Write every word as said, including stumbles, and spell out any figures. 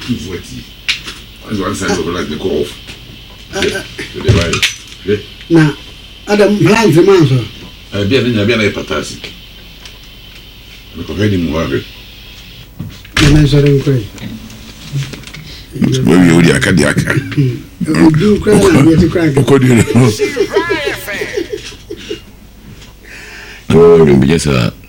two forty. That's one side of like the golf. Na Adam plans man so. Eh bia nya bia na patasi. Na ko hedi mu ave. Na so ren koi. Mo yo di aka di aka. Du kra na yeti kra. Ko di no. Oh, me just